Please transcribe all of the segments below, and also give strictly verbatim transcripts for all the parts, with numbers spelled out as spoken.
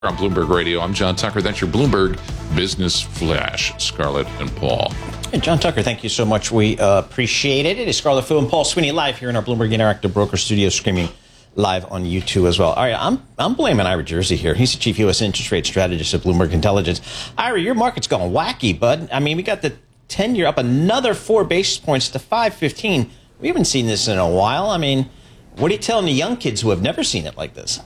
On Bloomberg Radio, I'm John Tucker. That's your Bloomberg Business Flash, Scarlett and Paul. Hey, John Tucker, thank you so much. We uh, appreciate it. It is Scarlett Fu and Paul Sweeney live here in our Bloomberg Interactive Broker Studio, streaming live on YouTube as well. All right, I'm I'm blaming Ira Jersey here. He's the chief U S interest rate strategist at Bloomberg Intelligence. Ira, your market's going wacky, bud. I mean, we got the ten-year up another four basis points to five fifteen. We haven't seen this in a while. I mean, what are you telling the young kids who have never seen it like this?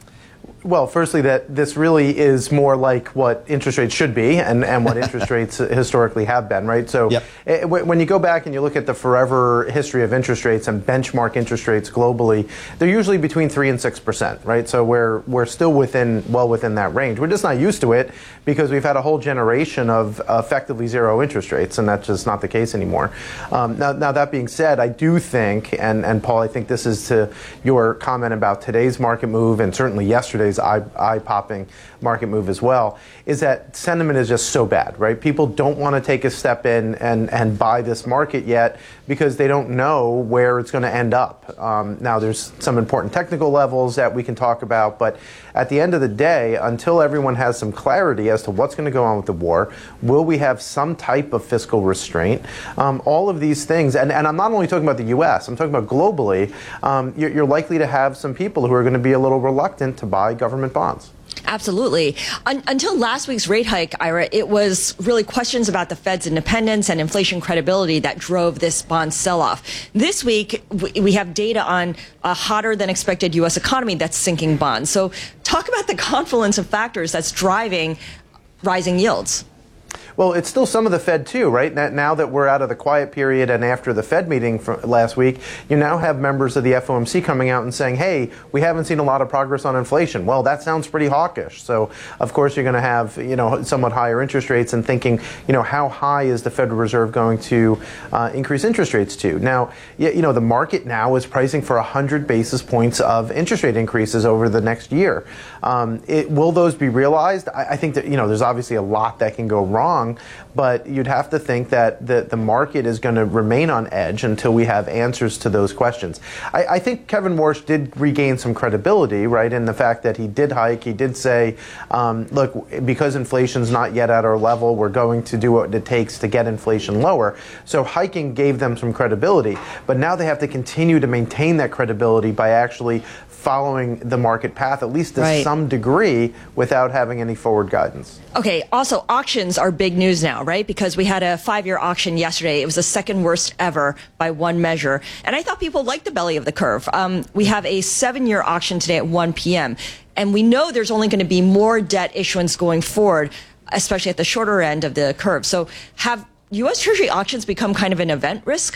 Well, firstly, that this really is more like what interest rates should be and, and what interest rates historically have been, right? So yep. it, when you go back and you look at the forever history of interest rates and benchmark interest rates globally, they're usually between three and six percent, right? So we're we're still within well within that range. We're just not used to it because we've had a whole generation of effectively zero interest rates, and that's just not the case anymore. Um, now, now that being said, I do think, and, and Paul, I think this is to your comment about today's market move and certainly yesterday's eye, eye-popping market move as well, is that sentiment is just so bad, right? People don't want to take a step in and, and buy this market yet because they don't know where it's going to end up. Um, now, there's some important technical levels that we can talk about, but at the end of the day, until everyone has some clarity as to what's going to go on with the war, will we have some type of fiscal restraint? Um, all of these things, and, and I'm not only talking about the U S, I'm talking about globally, um, you're, you're likely to have some people who are going to be a little reluctant to buy government bonds. Absolutely. Un- until last week's rate hike, Ira, it was really questions about the Fed's independence and inflation credibility that drove this bond sell-off. This week, w- we have data on a hotter than expected U S economy that's sinking bonds. So talk about the confluence of factors that's driving rising yields. Well, it's still some of the Fed, too, right? Now that we're out of the quiet period and after the Fed meeting from last week, you now have members of the F O M C coming out and saying, hey, we haven't seen a lot of progress on inflation. Well, that sounds pretty hawkish. So, of course, you're going to have, you know, somewhat higher interest rates and thinking, you know, how high is the Federal Reserve going to uh, increase interest rates to? Now, you know, the market now is pricing for one hundred basis points of interest rate increases over the next year. Um, it, will those be realized? I, I think that, you know, there's obviously a lot that can go wrong. But you'd have to think that the, the market is going to remain on edge until we have answers to those questions. I, I think Kevin Warsh did regain some credibility, right, in the fact that he did hike. He did say, um, look, because inflation's not yet at our level, we're going to do what it takes to get inflation lower. So hiking gave them some credibility. But now they have to continue to maintain that credibility by actually following the market path, at least to right. some degree, without having any forward guidance. Okay, also, auctions are big news now, right? Because we had a five-year auction yesterday. It was the second worst ever by one measure. And I thought people liked the belly of the curve. Um, we have a seven-year auction today at one p.m. And we know there's only going to be more debt issuance going forward, especially at the shorter end of the curve. So have U S Treasury auctions become kind of an event risk?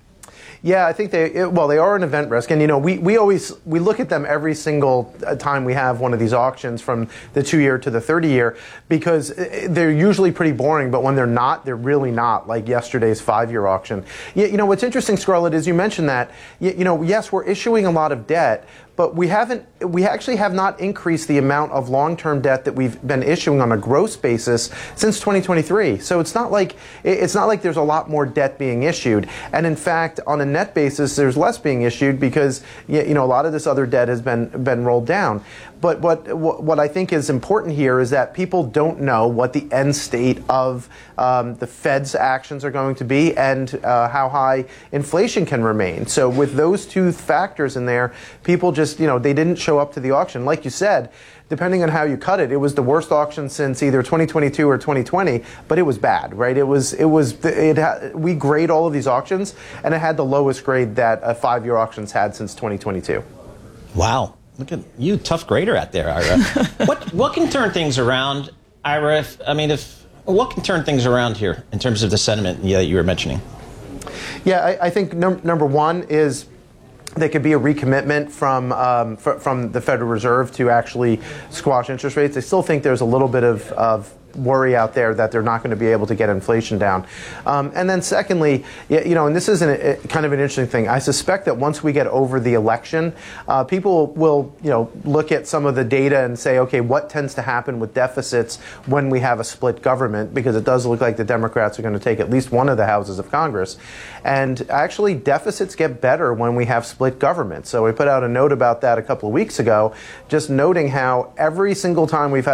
Yeah, I think they, well, they are an event risk. And, you know, we, we always, we look at them every single time we have one of these auctions from the two-year to the thirty-year because they're usually pretty boring. But when they're not, they're really not, like yesterday's five-year auction. You, you know, what's interesting, Scarlett, is you mentioned that, you, you know, yes, we're issuing a lot of debt, but we haven't, we actually have not increased the amount of long-term debt that we've been issuing on a gross basis since twenty twenty-three. So it's not like, it's not like there's a lot more debt being issued. And in fact, on a net basis, there's less being issued because, you know, a lot of this other debt has been, been rolled down. But what, what I think is important here is that people don't know what the end state of um, the Fed's actions are going to be and uh, how high inflation can remain. So with those two factors in there, people just, you know, they didn't show up to the auction. Like you said, depending on how you cut it, it was the worst auction since either twenty twenty-two or twenty twenty, but it was bad, right? It was, it was, it had, we grade all of these auctions, and it had the lowest grade that a five-year auction's had since twenty twenty-two. Wow. Look at you, tough grader out there, Ira. what what can turn things around, Ira? If, I mean, if what can turn things around here in terms of the sentiment that you were mentioning? Yeah, I, I think num- number one is there could be a recommitment from um, fr- from the Federal Reserve to actually squash interest rates. I still think there's a little bit of, of worry out there that they're not going to be able to get inflation down. Um, and then secondly, you know, and this is an, a, kind of an interesting thing. I suspect that once we get over the election, uh, people will, you know, look at some of the data and say, okay, what tends to happen with deficits when we have a split government? Because it does look like the Democrats are going to take at least one of the houses of Congress. And actually, deficits get better when we have split government. So we put out a note about that a couple of weeks ago, just noting how every single time we've had